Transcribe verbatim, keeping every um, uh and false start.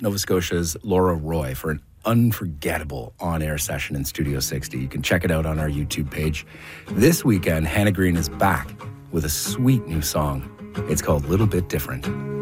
Nova Scotia's Laura Roy for an unforgettable on-air session in Studio sixty. You can check it out on our YouTube page. This weekend, Hannah Green is back with a sweet new song. It's called Little Bit Different.